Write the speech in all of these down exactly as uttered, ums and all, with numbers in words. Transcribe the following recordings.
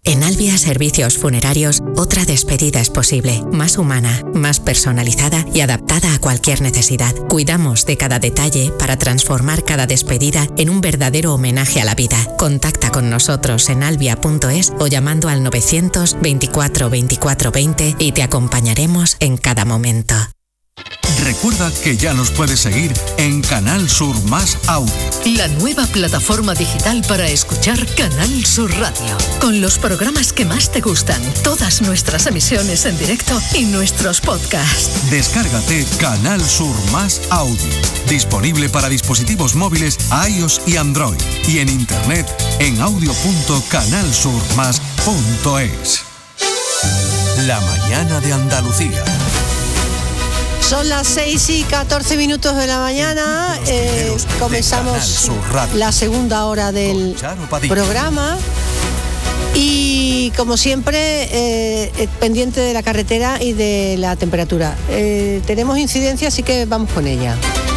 En Albia Servicios Funerarios, otra despedida es posible, más humana, más personalizada y adaptada a cualquier necesidad. Cuidamos de cada detalle para transformar cada despedida en un verdadero homenaje a la vida. Contacta con nosotros en albia punto es o llamando al novecientos veinticuatro veinticuatro veinte y te acompañaremos en cada momento. Recuerda que ya nos puedes seguir en Canal Sur Más Audio. La nueva plataforma digital para escuchar Canal Sur Radio. Con los programas que más te gustan, todas nuestras emisiones en directo y nuestros podcasts. Descárgate Canal Sur Más Audio. Disponible para dispositivos móviles iOS y Android. Y en internet en audio punto canal sur más punto es. La mañana de Andalucía. Son las seis y catorce minutos de la mañana, eh, comenzamos la segunda hora del programa y como siempre eh, pendiente de la carretera y de la temperatura. Eh, tenemos incidencia, así que vamos con ella.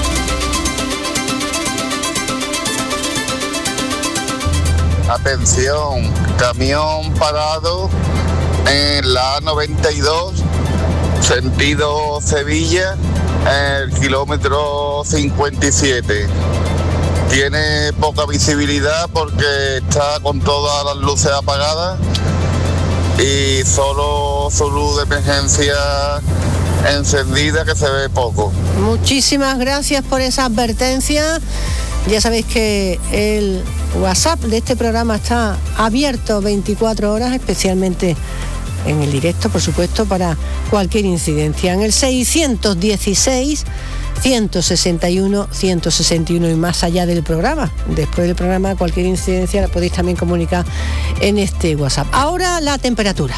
Atención, camión parado en la A noventa y dos, sentido Sevilla, el kilómetro cincuenta y siete. Tiene poca visibilidad porque está con todas las luces apagadas y solo su luz de emergencia encendida, que se ve poco. Muchísimas gracias por esa advertencia. Ya sabéis que el WhatsApp de este programa está abierto veinticuatro horas, especialmente en el directo, por supuesto, para cualquier incidencia. En el seiscientos dieciséis, ciento sesenta y uno, ciento sesenta y uno y más allá del programa. Después del programa, cualquier incidencia la podéis también comunicar en este WhatsApp. Ahora la temperatura.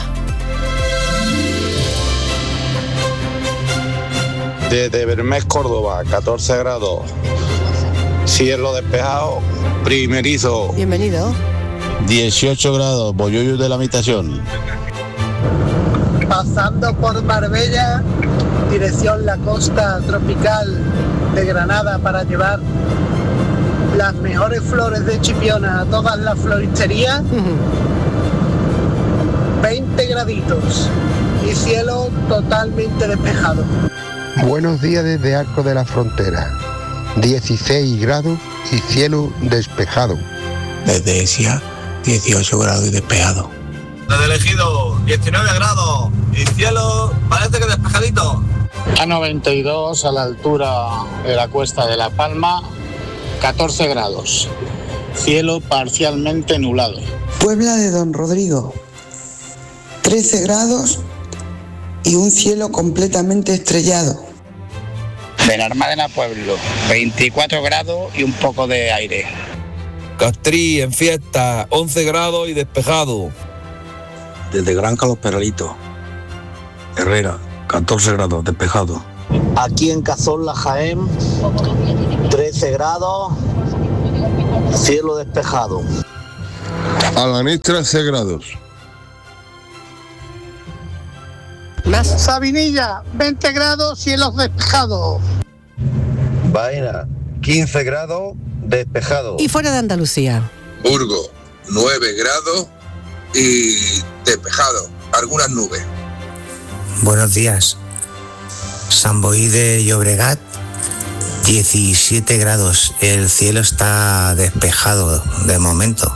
Desde Bermés, Córdoba, catorce grados. Cielo despejado, primerizo. Bienvenido. dieciocho grados, bollullo de la habitación. Pasando por Marbella, dirección la costa tropical de Granada para llevar las mejores flores de Chipiona a todas las floristerías. Uh-huh. veinte graditos y cielo totalmente despejado. Buenos días desde Arco de la Frontera. dieciséis grados y cielo despejado. Desde Esia, dieciocho grados y despejado. Desde Elegido, diecinueve grados y cielo parece que despejadito. A noventa y dos, a la altura de la Cuesta de La Palma, catorce grados. Cielo parcialmente nublado. Puebla de Don Rodrigo, trece grados y un cielo completamente estrellado. Benalmádena Pueblo, veinticuatro grados y un poco de aire. Castrí en fiesta, once grados y despejado. Desde Granca Los Peralitos, Herrera, catorce grados, despejado. Aquí en Cazorla, Jaén, trece grados, cielo despejado. Alanís, trece grados. Más. Sabinilla, veinte grados, cielos despejados. Baena, quince grados, despejado. Y fuera de Andalucía. Burgos, nueve grados y despejado, algunas nubes. Buenos días. San Boi de Llobregat, diecisiete grados. El cielo está despejado de momento.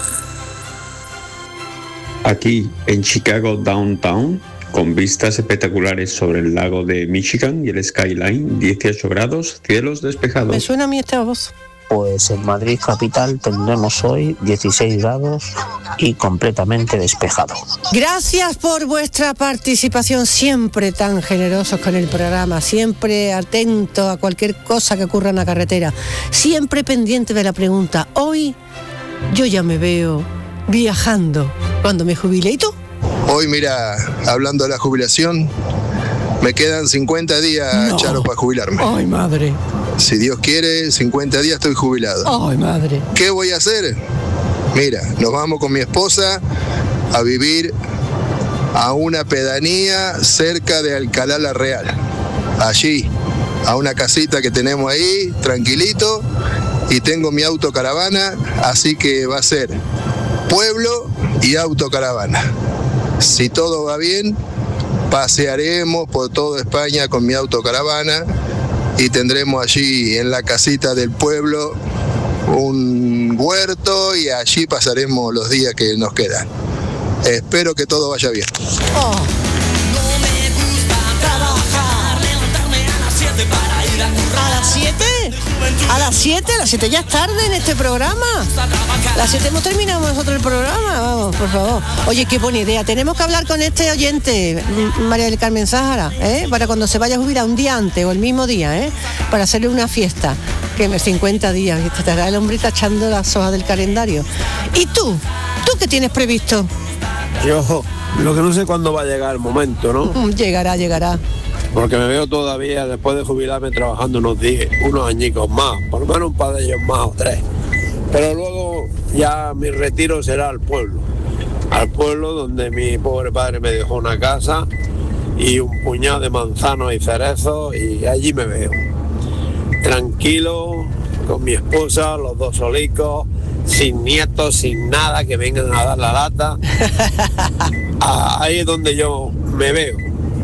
Aquí en Chicago Downtown, con vistas espectaculares sobre el lago de Michigan y el skyline, dieciocho grados, cielos despejados. Me suena a mí esta voz. Pues en Madrid capital tendremos hoy dieciséis grados y completamente despejado. Gracias por vuestra participación, siempre tan generosos con el programa, siempre atentos a cualquier cosa que ocurra en la carretera, siempre pendiente de la pregunta. Hoy yo ya me veo viajando cuando me jubile. ¿Y tú? Hoy, mira, hablando de la jubilación, me quedan cincuenta días, no. Charo, para jubilarme. Ay, madre. Si Dios quiere, cincuenta días estoy jubilado. Ay, madre. ¿Qué voy a hacer? Mira, nos vamos con mi esposa a vivir a una pedanía cerca de Alcalá la Real. Allí, a una casita que tenemos ahí, tranquilito, y tengo mi autocaravana, así que va a ser pueblo y autocaravana. Si todo va bien, pasearemos por toda España con mi autocaravana y tendremos allí en la casita del pueblo un huerto y allí pasaremos los días que nos quedan. Espero que todo vaya bien. Oh. ¿A las siete? ¿A las siete? ¿A las siete ya es tarde en este programa? ¿A las siete hemos terminado nosotros el programa? Vamos, por favor. Oye, qué buena idea. Tenemos que hablar con este oyente, María del Carmen Sáhara, ¿eh? Para cuando se vaya a jubilar un día antes o el mismo día, ¿eh? Para hacerle una fiesta. Que me cincuenta días, y estará el hombre tachando las hojas del calendario. ¿Y tú? ¿Tú qué tienes previsto? Yo, lo que no sé cuándo va a llegar el momento, ¿no? Llegará, llegará. Porque me veo todavía, después de jubilarme, trabajando unos días, unos añicos más, por lo menos un par de ellos más o tres. Pero luego ya mi retiro será al pueblo. Al pueblo donde mi pobre padre me dejó una casa y un puñado de manzanos y cerezos, y allí me veo. Tranquilo, con mi esposa, los dos solicos, sin nietos, sin nada, que vengan a dar la lata. Ahí es donde yo me veo.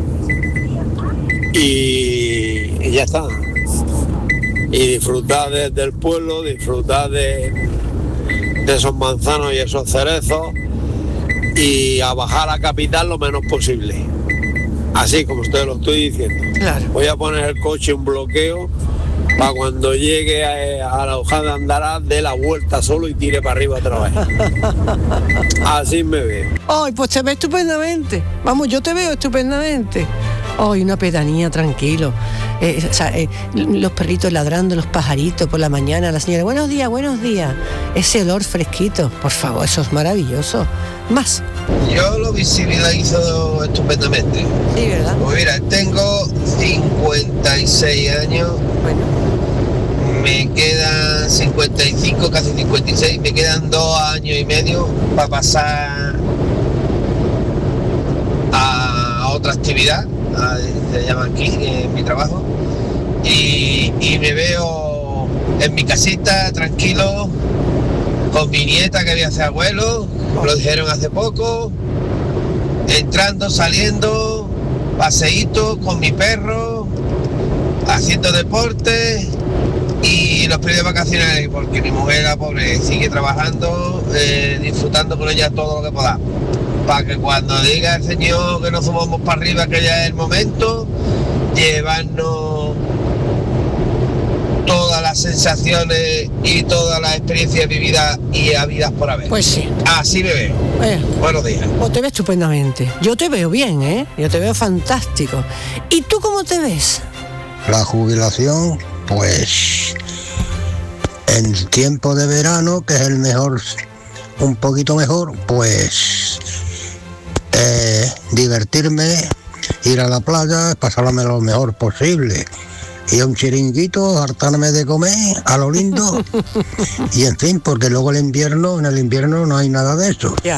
Y, y ya está. Y disfrutar de, del pueblo, disfrutar de, de esos manzanos y esos cerezos, y a bajar a la capital lo menos posible. Así como ustedes lo estoy diciendo. Claro. Voy a poner el coche en bloqueo para cuando llegue a, a la hojada de Andarás, dé la vuelta solo y tire para arriba otra vez. Así me veo. Ay, pues te ve estupendamente. Vamos, yo te veo estupendamente. Ay, una pedanía, tranquilo. Eh, o sea, eh, los perritos ladrando, los pajaritos por la mañana, la señora, buenos días, buenos días. Ese olor fresquito, por favor, eso es maravilloso. Más. Yo lo visibilizo estupendamente. Sí, ¿verdad? Pues mira, tengo cincuenta y seis años. Bueno. Me quedan cincuenta y cinco, casi cincuenta y seis. Me quedan dos años y medio para pasar a otra actividad. A, se llama aquí, en mi trabajo. Y, y me veo en mi casita, tranquilo, con mi nieta que voy a ser abuelo, lo dijeron hace poco, entrando, saliendo, paseíto con mi perro, haciendo deporte y los periodos vacacionales, porque mi mujer, la pobre, sigue trabajando, eh, disfrutando con ella todo lo que podamos. Para que cuando diga el Señor que nos subamos para arriba, que ya es el momento, llevarnos todas las sensaciones y todas las experiencias vividas y habidas por haber. Pues sí. Así me veo. Eh, Buenos días. Pues te ves estupendamente. Yo te veo bien, ¿eh? Yo te veo fantástico. ¿Y tú cómo te ves? La jubilación, pues en tiempo de verano, que es el mejor, un poquito mejor, pues eh, divertirme, ir a la playa, pasarme lo mejor posible. Y a un chiringuito, hartarme de comer a lo lindo. Y en fin, porque luego el invierno, en el invierno no hay nada de eso. Ya.